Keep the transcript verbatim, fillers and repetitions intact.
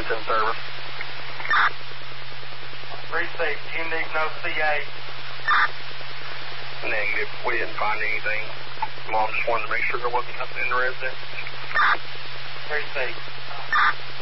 in service. Received. You need no C A. Negative. We didn't find anything. Mom just wanted to make sure there wasn't nothing in the residence. Received.